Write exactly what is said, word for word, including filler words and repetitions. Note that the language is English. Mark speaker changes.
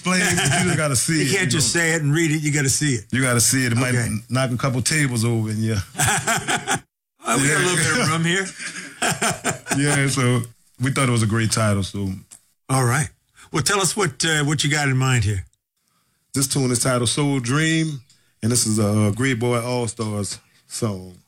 Speaker 1: explain it, but you just got to see
Speaker 2: you
Speaker 1: it.
Speaker 2: You can't just know? say it and read it. You got to see it.
Speaker 1: You got to see it. It okay. might knock a couple tables over in you.
Speaker 2: Oh, we got a little bit of room here.
Speaker 1: Yeah, so we thought it was a great title. So,
Speaker 2: all right. Well, tell us what uh, what you got in mind here.
Speaker 1: This tune is titled Soul Dream, and this is a Great Boy All Stars song.